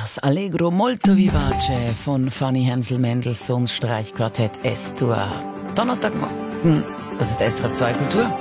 Das Allegro molto vivace von Fanny Hensel-Mendelssohns Streichquartett S-Dur. Donnerstagmorgen, das ist SRF 2 Kultur.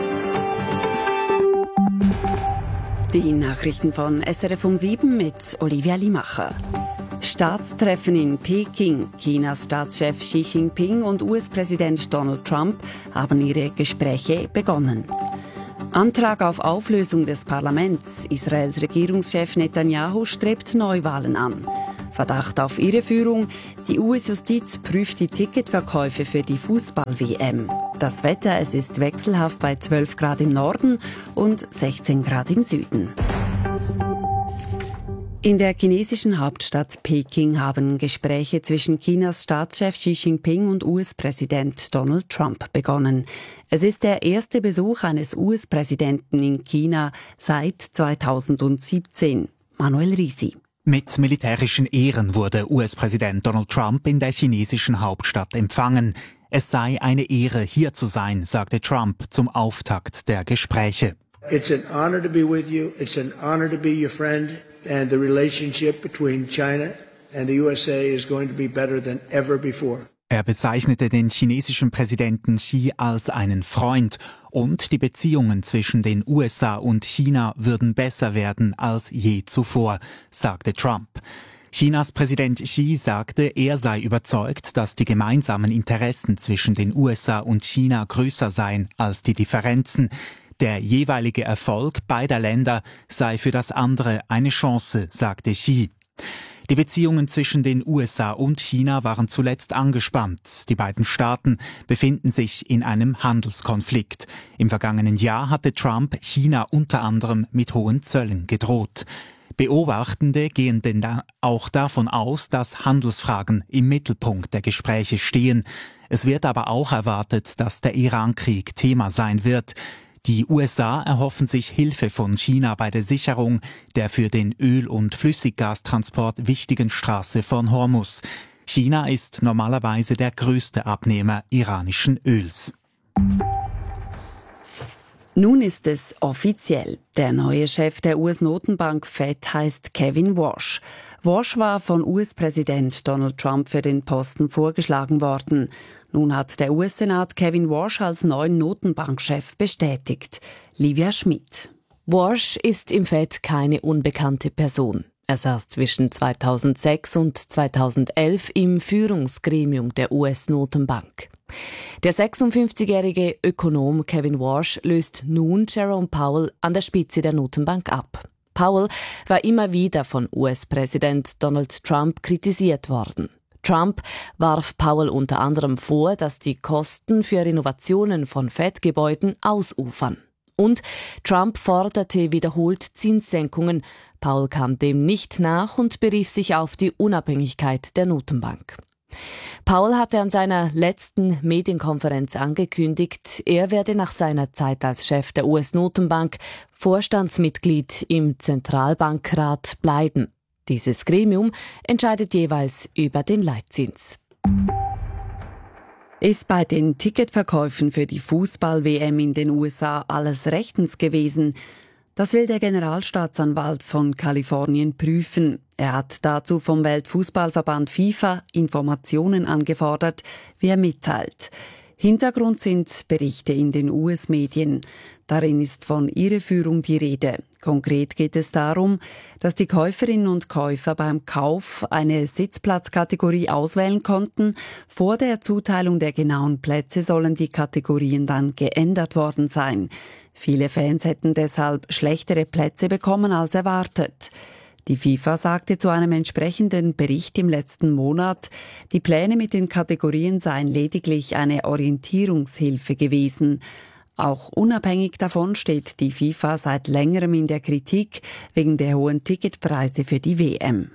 Die Nachrichten von SRF um 7 mit Olivia Limacher. Staatstreffen in Peking. Chinas Staatschef Xi Jinping und US-Präsident Donald Trump haben ihre Gespräche begonnen. Antrag auf Auflösung des Parlaments. Israels Regierungschef Netanyahu strebt Neuwahlen an. Verdacht auf Irreführung. Die US-Justiz prüft die Ticketverkäufe für die Fußball-WM. Das Wetter, es ist wechselhaft bei 12 Grad im Norden und 16 Grad im Süden. In der chinesischen Hauptstadt Peking haben Gespräche zwischen Chinas Staatschef Xi Jinping und US-Präsident Donald Trump begonnen. Es ist der erste Besuch eines US-Präsidenten in China seit 2017. Manuel Risi. Mit militärischen Ehren wurde US-Präsident Donald Trump in der chinesischen Hauptstadt empfangen. Es sei eine Ehre, hier zu sein, sagte Trump zum Auftakt der Gespräche. It's an honor to be with you. It's an honor to be your friend. And the relationship between China and the USA is going to be better than ever before. Er bezeichnete den chinesischen Präsidenten Xi als einen Freund und die Beziehungen zwischen den USA und China würden besser werden als je zuvor, sagte Trump. Chinas Präsident Xi sagte, er sei überzeugt, dass die gemeinsamen Interessen zwischen den USA und China größer seien als die Differenzen. Der jeweilige Erfolg beider Länder sei für das andere eine Chance, sagte Xi. Die Beziehungen zwischen den USA und China waren zuletzt angespannt. Die beiden Staaten befinden sich in einem Handelskonflikt. Im vergangenen Jahr hatte Trump China unter anderem mit hohen Zöllen gedroht. Beobachtende gehen denn auch davon aus, dass Handelsfragen im Mittelpunkt der Gespräche stehen. Es wird aber auch erwartet, dass der Iran-Krieg Thema sein wird. Die USA erhoffen sich Hilfe von China bei der Sicherung der für den Öl- und Flüssiggastransport wichtigen Straße von Hormuz. China ist normalerweise der größte Abnehmer iranischen Öls. Nun ist es offiziell. Der neue Chef der US-Notenbank Fed heißt Kevin Warsh. Warsh war von US-Präsident Donald Trump für den Posten vorgeschlagen worden. Nun hat der US-Senat Kevin Warsh als neuen Notenbankchef bestätigt. Livia Schmidt. Warsh ist im Fed keine unbekannte Person. Er saß zwischen 2006 und 2011 im Führungsgremium der US-Notenbank. Der 56-jährige Ökonom Kevin Warsh löst nun Jerome Powell an der Spitze der Notenbank ab. Powell war immer wieder von US-Präsident Donald Trump kritisiert worden. Trump warf Powell unter anderem vor, dass die Kosten für Renovationen von Fed-Gebäuden ausufern. Und Trump forderte wiederholt Zinssenkungen. Powell kam dem nicht nach und berief sich auf die Unabhängigkeit der Notenbank. Powell hatte an seiner letzten Medienkonferenz angekündigt, er werde nach seiner Zeit als Chef der US-Notenbank Vorstandsmitglied im Zentralbankrat bleiben. Dieses Gremium entscheidet jeweils über den Leitzins. Ist bei den Ticketverkäufen für die Fußball-WM in den USA alles rechtens gewesen? Das will der Generalstaatsanwalt von Kalifornien prüfen. Er hat dazu vom Weltfußballverband FIFA Informationen angefordert, wie er mitteilt. Hintergrund sind Berichte in den US-Medien. Darin ist von Irreführung die Rede. Konkret geht es darum, dass die Käuferinnen und Käufer beim Kauf eine Sitzplatzkategorie auswählen konnten. Vor der Zuteilung der genauen Plätze sollen die Kategorien dann geändert worden sein. Viele Fans hätten deshalb schlechtere Plätze bekommen als erwartet. Die FIFA sagte zu einem entsprechenden Bericht im letzten Monat, die Pläne mit den Kategorien seien lediglich eine Orientierungshilfe gewesen. Auch unabhängig davon steht die FIFA seit längerem in der Kritik wegen der hohen Ticketpreise für die WM.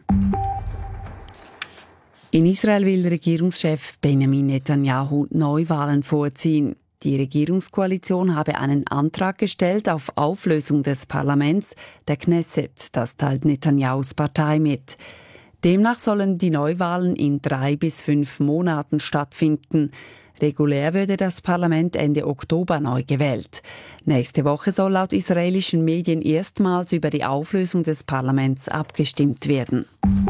In Israel will Regierungschef Benjamin Netanyahu Neuwahlen vorziehen. Die Regierungskoalition habe einen Antrag gestellt auf Auflösung des Parlaments, der Knesset, das teilt Netanyahus Partei mit. Demnach sollen die Neuwahlen in 3 bis 5 Monaten stattfinden. Regulär würde das Parlament Ende Oktober neu gewählt. Nächste Woche soll laut israelischen Medien erstmals über die Auflösung des Parlaments abgestimmt werden.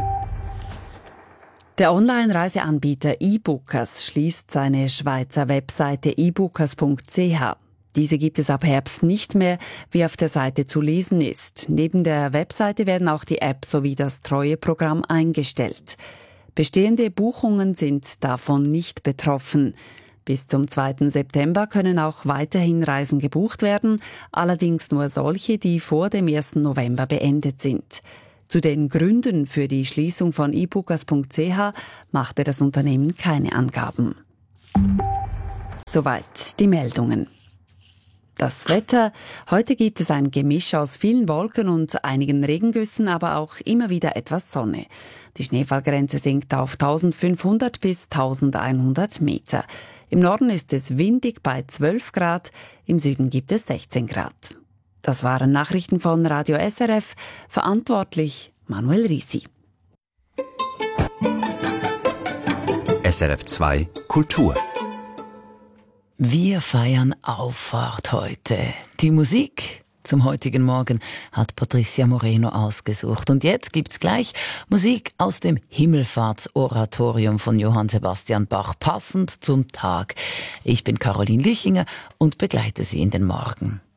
Der Online-Reiseanbieter eBookers schließt seine Schweizer Webseite ebookers.ch. Diese gibt es ab Herbst nicht mehr, wie auf der Seite zu lesen ist. Neben der Webseite werden auch die App sowie das Treueprogramm eingestellt. Bestehende Buchungen sind davon nicht betroffen. Bis zum 2. September können auch weiterhin Reisen gebucht werden, allerdings nur solche, die vor dem 1. November beendet sind. Zu den Gründen für die Schließung von ebookers.ch machte das Unternehmen keine Angaben. Soweit die Meldungen. Das Wetter. Heute gibt es ein Gemisch aus vielen Wolken und einigen Regengüssen, aber auch immer wieder etwas Sonne. Die Schneefallgrenze sinkt auf 1500 bis 1100 Meter. Im Norden ist es windig bei 12 Grad, im Süden gibt es 16 Grad. Das waren Nachrichten von Radio SRF, verantwortlich Manuel Risi. SRF 2 Kultur. Wir feiern Auffahrt heute. Die Musik zum heutigen Morgen hat Patricia Moreno ausgesucht. Und jetzt gibt's gleich Musik aus dem Himmelfahrtsoratorium von Johann Sebastian Bach, passend zum Tag. Ich bin Caroline Lüchinger und begleite Sie in den Morgen.